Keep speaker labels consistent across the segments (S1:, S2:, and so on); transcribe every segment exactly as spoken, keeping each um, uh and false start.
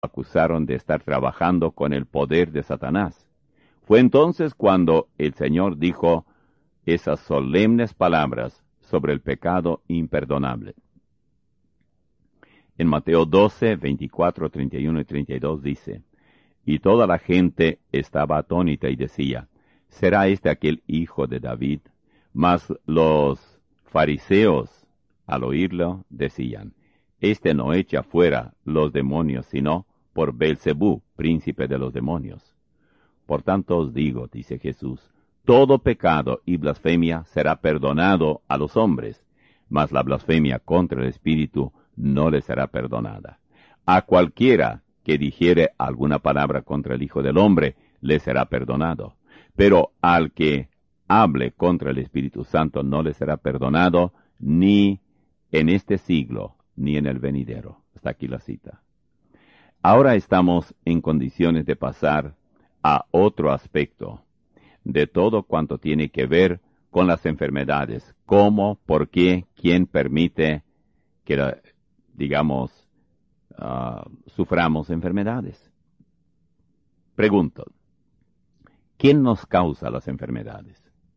S1: acusaron de estar trabajando con el poder de Satanás. Fue entonces cuando el Señor dijo esas solemnes palabras sobre el pecado imperdonable. En Mateo doce, veinticuatro, treinta y uno y treinta y dos dice, y toda la gente estaba atónita y decía, ¿será este aquel hijo de David? Mas los fariseos, al oírlo, decían, este no echa fuera los demonios, sino por Beelzebú, príncipe de los demonios. Por tanto os digo, dice Jesús, todo pecado y blasfemia será perdonado a los hombres, mas la blasfemia contra el Espíritu no le será perdonada. A cualquiera que dijere alguna palabra contra el Hijo del Hombre, le será perdonado. Pero al que hable contra el Espíritu Santo no le será perdonado, ni en este siglo, ni en el venidero. Hasta aquí la cita. Ahora estamos en condiciones de pasar a otro aspecto de todo cuanto tiene que ver con las enfermedades. ¿Cómo, por qué, quién permite que, la, digamos, uh, suframos enfermedades? Pregunto, ¿quién nos causa las enfermedades?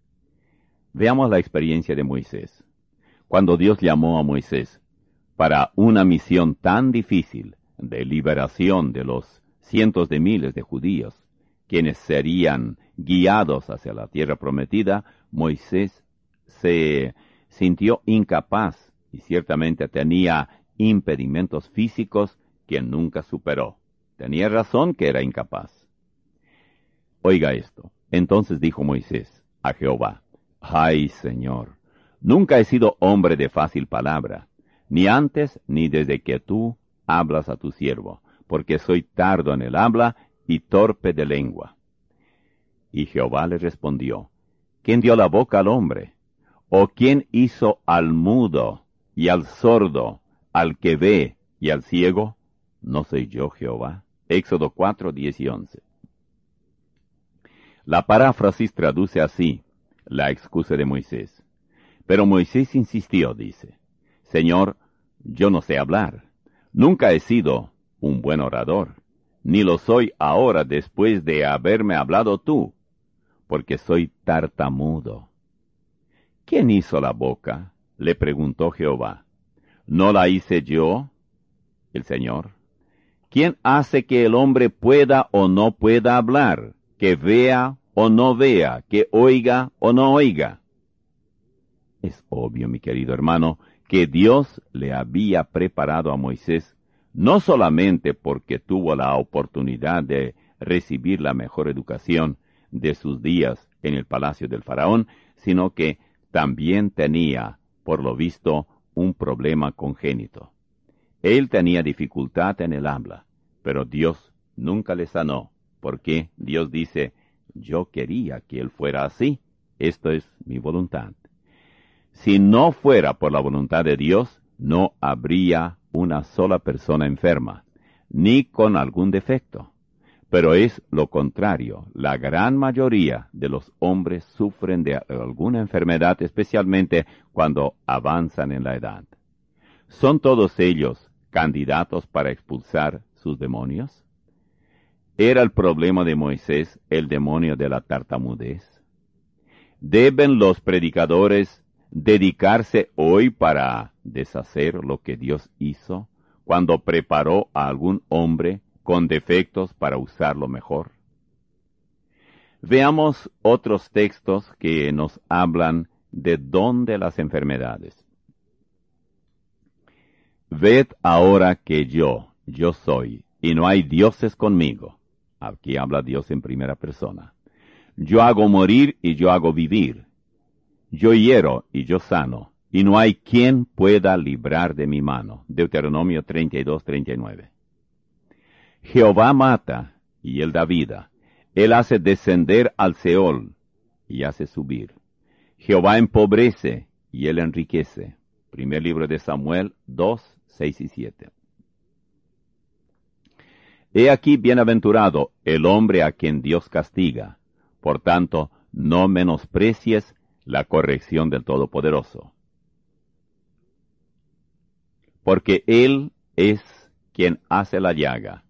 S1: Veamos la experiencia de Moisés. Cuando Dios llamó a Moisés para una misión tan difícil de liberación de los cientos de miles de judíos, quienes serían guiados hacia la tierra prometida, Moisés se sintió incapaz y ciertamente tenía impedimentos físicos que nunca superó. Tenía razón que era incapaz. Oiga esto. Entonces dijo Moisés a Jehová, ¡ay, Señor! Nunca he sido hombre de fácil palabra, ni antes ni desde que tú hablas a tu siervo, porque soy tardo en el habla y torpe de lengua. Y Jehová le respondió, ¿quién dio la boca al hombre? ¿O quién hizo al mudo y al sordo, al que ve y al ciego? ¿No soy yo Jehová? Éxodo cuatro, diez y once. La paráfrasis traduce así la excusa de Moisés. Pero Moisés insistió, dice, Señor, yo no sé hablar. Nunca he sido un buen orador, ni lo soy ahora después de haberme hablado tú, porque soy tartamudo. ¿Quién hizo la boca? Le preguntó Jehová. ¿No la hice yo, el Señor? ¿Quién hace que el hombre pueda o no pueda hablar, que vea o no vea, que oiga o no oiga? Es obvio, mi querido hermano, que Dios le había preparado a Moisés no solamente porque tuvo la oportunidad de recibir la mejor educación de sus días en el palacio del faraón, sino que también tenía, por lo visto, un problema congénito. Él tenía dificultad en el habla, pero Dios nunca le sanó, porque Dios dice, yo quería que él fuera así, esto es mi voluntad. Si no fuera por la voluntad de Dios, no habría una sola persona enferma, ni con algún defecto. Pero es lo contrario. La gran mayoría de los hombres sufren de alguna enfermedad, especialmente cuando avanzan en la edad. ¿Son todos ellos candidatos para expulsar sus demonios? ¿Era el problema de Moisés el demonio de la tartamudez? ¿Deben los predicadores dedicarse hoy para deshacer lo que Dios hizo cuando preparó a algún hombre con defectos para usarlo mejor? Veamos otros textos que nos hablan de don de las enfermedades. Ved ahora que yo, yo soy, y no hay dioses conmigo. Aquí habla Dios en primera persona. Yo hago morir y yo hago vivir. Yo hiero y yo sano, y no hay quien pueda librar de mi mano. Deuteronomio treinta y dos, treinta y nueve. Jehová mata, y él da vida. Él hace descender al Seol, y hace subir. Jehová empobrece, y él enriquece. Primer libro de Samuel dos, seis y siete. He aquí bienaventurado el hombre a quien Dios castiga. Por tanto, no menosprecies la corrección del Todopoderoso. Porque Él es quien hace la llaga,